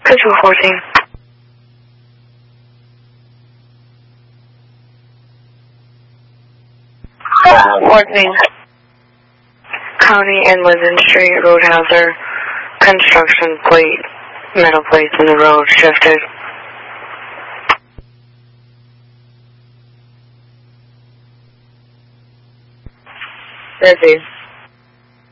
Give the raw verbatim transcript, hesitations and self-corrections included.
Control fourteen. Uh, fourteen. County and Linden Street, Roadhouser, construction plate, metal plates in the road shifted. Busy.